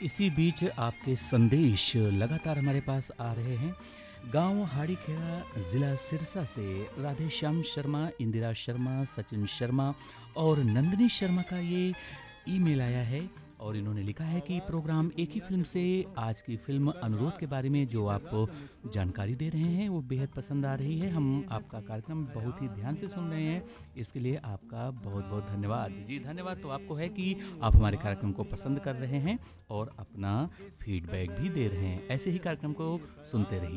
इसी बीच आपके संदेश लगातार हमारे पास आ रहे हैं। गांव हाड़ीखेड़ा, ज़िला सिरसा से राधेश्याम शर्मा, इंदिरा शर्मा, सचिन शर्मा और नंदिनी शर्मा का ये ईमेल आया है और इन्होंने लिखा है कि प्रोग्राम एक ही फिल्म से आज की फिल्म अनुरोध के बारे में जो आप जानकारी दे रहे हैं वो बेहद पसंद आ रही है। हम आपका कार्यक्रम बहुत ही ध्यान से सुन रहे हैं, इसके लिए आपका बहुत बहुत धन्यवाद। जी धन्यवाद तो आपको है कि आप हमारे कार्यक्रम को पसंद कर रहे हैं और अपना फीडबैक भी दे रहे हैं। ऐसे ही कार्यक्रम को सुनते रहिए।